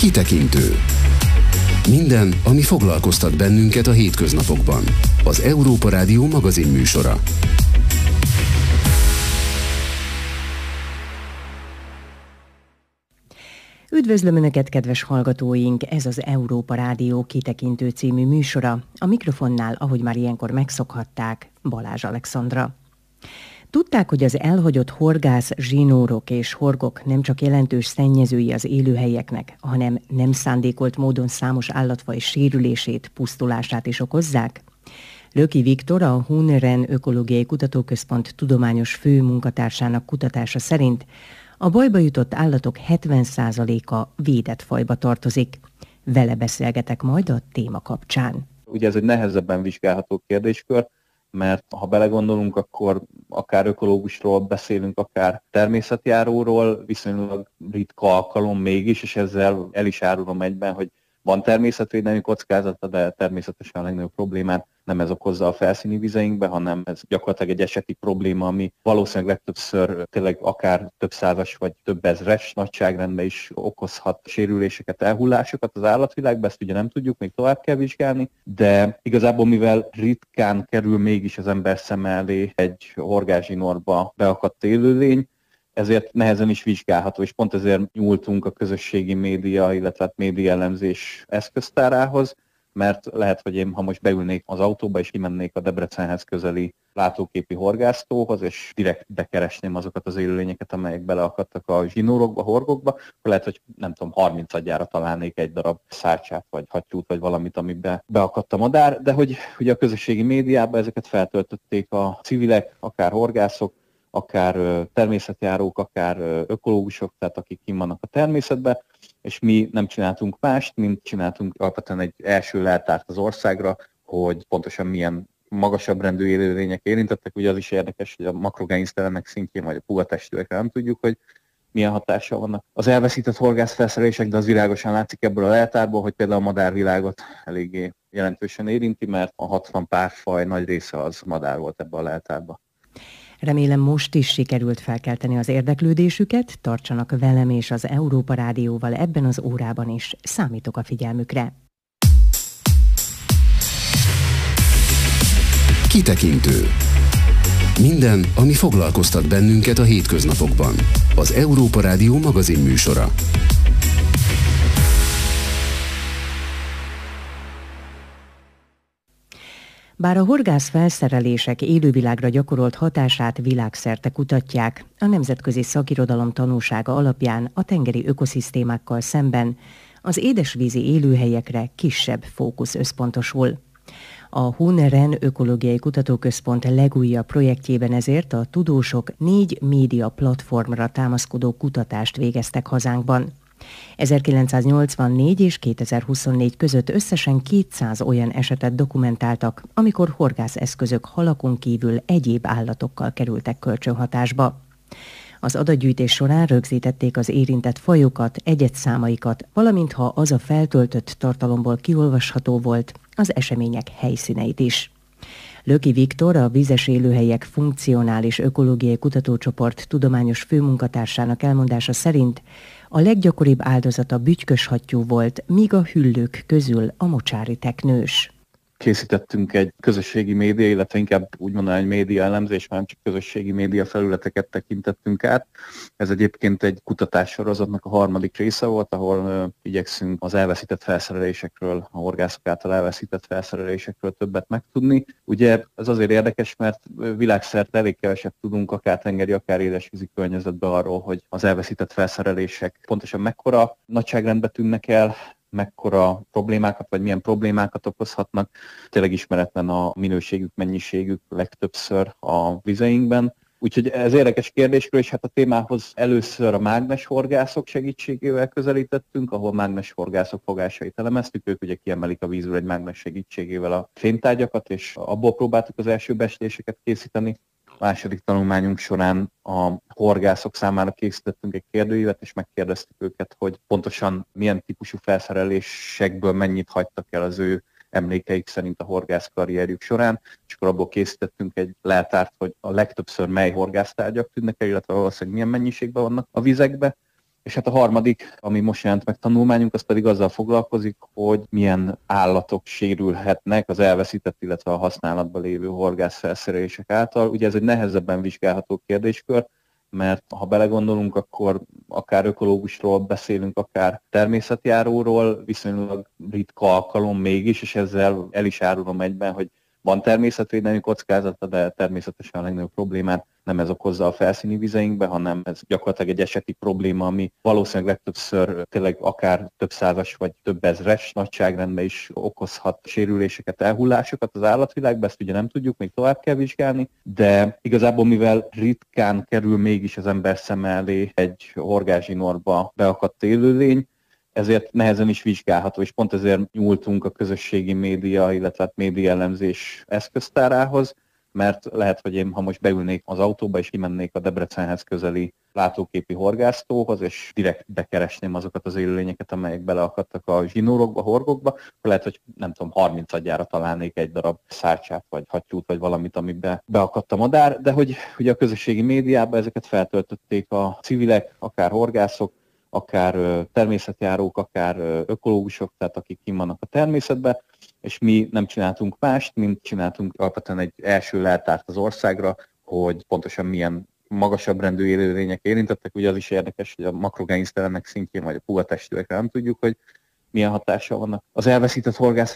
Kitekintő. Minden, ami foglalkoztat bennünket a hétköznapokban. Az Európa Rádió magazinműsora. Üdvözlöm Önöket, kedves hallgatóink! Ez az Európa Rádió Kitekintő című műsora. A mikrofonnál, ahogy már ilyenkor megszokhatták, Balázs Alexandra. Tudták, hogy az elhagyott horgász zsinórok és horgok nem csak jelentős szennyezői az élőhelyeknek, hanem nem szándékolt módon számos állatfaj sérülését, pusztulását is okozzák? Löki Viktor, a Hun-Ren Ökológiai Kutatóközpont tudományos főmunkatársának kutatása szerint a bajba jutott állatok 70%-a védett fajba tartozik. Vele beszélgetek majd a téma kapcsán. Ugye ez egy nehezebben vizsgálható kérdéskör, mert ha belegondolunk, akkor akár ökológusról beszélünk, akár természetjáróról, viszonylag ritka alkalom mégis, és ezzel el is árulom egyben, hogy van természetvédelmi kockázata, de természetesen a legnagyobb problémát nem ez okozza a felszíni vizeinkbe, hanem ez gyakorlatilag egy eseti probléma, ami valószínűleg legtöbbször tényleg akár több százas vagy több ezres nagyságrendben is okozhat sérüléseket, elhullásokat az állatvilágban, ezt ugye nem tudjuk, még tovább kell vizsgálni, de igazából mivel ritkán kerül mégis az ember szem elé egy horgászzsinórba beakadt élőlény, ezért nehezen is vizsgálható, és pont ezért nyúltunk a közösségi média, illetve média elemzés eszköztárához, mert lehet, hogy én, ha most beülnék az autóba, és kimennék a Debrecenhez közeli látóképi horgásztóhoz, és direkt bekeresném azokat az élőlényeket, amelyek beleakadtak a zsinórokba, horgokba, akkor lehet, hogy nem tudom, 30-adjára találnék egy darab szárcsát, vagy hattyút, vagy valamit, amiben beakadt a madár, de hogy ugye a közösségi médiában ezeket feltöltötték a civilek, akár horgászok, akár természetjárók, akár ökológusok, tehát akik kint vannak a természetben, és mi nem csináltunk mást, mint csináltunk alapvetően egy első leltárt az országra, hogy pontosan milyen magasabb rendű élőlények érintettek. Ugye az is érdekes, hogy a makrogenisztelemek szintjén, vagy a pugatestűekre nem tudjuk, hogy milyen hatással vannak az elveszített horgászfelszerelések, de az világosan látszik ebből a leltárból, hogy például a madárvilágot eléggé jelentősen érinti, mert a 60 párfaj nagy része az madár volt ebben a leltárban. Remélem most is sikerült felkelteni az érdeklődésüket, tartsanak velem és az Európa Rádióval ebben az órában is, számítok a figyelmükre. Kitekintő. Minden, ami foglalkoztat bennünket a hétköznapokban. Az Európa Rádió magazinműsora. Bár a horgászfelszerelések élővilágra gyakorolt hatását világszerte kutatják, a nemzetközi szakirodalom tanúsága alapján a tengeri ökoszisztémákkal szemben az édesvízi élőhelyekre kisebb fókusz összpontosul. A Hun-Ren Ökológiai Kutatóközpont legújabb projektjében ezért a tudósok 4 média platformra támaszkodó kutatást végeztek hazánkban. 1984 és 2024 között összesen 200 olyan esetet dokumentáltak, amikor horgászeszközök halakon kívül egyéb állatokkal kerültek kölcsönhatásba. Az adatgyűjtés során rögzítették az érintett fajokat, egyedszámaikat, valamint ha az a feltöltött tartalomból kiolvasható volt, az események helyszíneit is. Löki Viktor, a Vízes Élőhelyek Funkcionális Ökológiai Kutatócsoport tudományos főmunkatársának elmondása szerint a leggyakoribb áldozata bütykös hattyú volt, míg a hüllők közül a mocsári teknős. Készítettünk egy közösségi média, illetve inkább úgy mondanám, egy média elemzés, már nem csak közösségi média felületeket tekintettünk át. Ez egyébként egy kutatássorozatnak a 3. része volt, ahol igyekszünk az elveszített felszerelésekről, a horgászok által elveszített felszerelésekről többet megtudni. Ugye ez azért érdekes, mert világszerte elég keveset tudunk, akár tengeri, akár édesvízi környezetben arról, hogy az elveszített felszerelések pontosan mekkora nagyságrendben tűnnek el, mekkora problémákat, vagy milyen problémákat okozhatnak. Tényleg ismeretlen a minőségük, mennyiségük legtöbbször a vizeinkben. Úgyhogy ez érdekes kérdéskör, és hát a témához először a mágneshorgászok segítségével közelítettünk, ahol mágneshorgászok fogásait elemeztük, ők ugye kiemelik a vízről egy mágnes segítségével a fénytárgyakat, és abból próbáltuk az első becsléseket készíteni. Második tanulmányunk során a horgászok számára készítettünk egy kérdőívet, és megkérdeztük őket, hogy pontosan milyen típusú felszerelésekből mennyit hagytak el az ő emlékeik szerint a horgász karrierjük során, és akkor abból készítettünk egy leltárt, hogy a legtöbbször mely horgásztárgyak tűnnek el, illetve valószínűleg milyen mennyiségben vannak a vizekbe, És hát a harmadik, ami most jelent meg tanulmányunk, az pedig azzal foglalkozik, hogy milyen állatok sérülhetnek az elveszített, illetve a használatban lévő horgászfelszerelések által. Ugye ez egy nehezebben vizsgálható kérdéskör, mert ha belegondolunk, akkor akár ökológusról beszélünk, akár természetjáróról, viszonylag ritka alkalom mégis, és ezzel el is árulom egyben, hogy van természetvédelmi kockázata, de természetesen a legnagyobb problémát nem ez okozza a felszíni vizeinkbe, hanem ez gyakorlatilag egy eseti probléma, ami valószínűleg legtöbbször tényleg akár több százas vagy több ezres nagyságrendben is okozhat sérüléseket, elhullásokat az állatvilágban, ezt ugye nem tudjuk, még tovább kell vizsgálni, de igazából mivel ritkán kerül mégis az ember szeme elé egy horgászzsinórba beakadt élőlény, ezért nehezen is vizsgálható, és pont ezért nyúltunk a közösségi média, illetve média elemzés eszköztárához, mert lehet, hogy én, ha most beülnék az autóba, és kimennék a Debrecenhez közeli látóképi horgásztóhoz, és direkt bekeresném azokat az élőlényeket, amelyek beleakadtak a zsinórokba, horgokba, akkor lehet, hogy nem tudom, 30-adjára találnék egy darab szárcsát, vagy hattyút, vagy valamit, amiben beakadt a madár, de hogy ugye a közösségi médiában ezeket feltöltötték a civilek, akár horgászok, akár természetjárók, akár ökológusok, tehát akik kim vannak a természetben, és mi nem csináltunk mást, mint csináltunk alapvetően egy első leltárt az országra, hogy pontosan milyen magasabb rendű élőlények érintettek. Ugye az is érdekes, hogy a makrogenisztelenek szintjén, vagy a puhatestűekre nem tudjuk, hogy milyen hatással vannak az elveszített